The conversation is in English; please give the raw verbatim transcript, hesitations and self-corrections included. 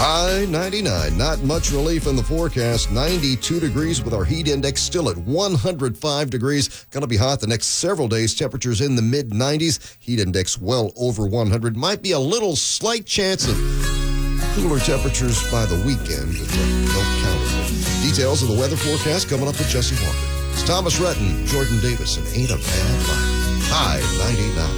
High ninety-nine. Not much relief in the forecast. ninety-two degrees with our heat index still at one hundred five degrees. Going to be hot the next several days. Temperatures in the mid nineties. Heat index well over one hundred. Might be a little slight chance of cooler temperatures by the weekend, but don't count on it. Details of the weather forecast coming up with Jesse Walker. It's Thomas Retton, Jordan Davis, and Ain't a Bad Life. High ninety-nine.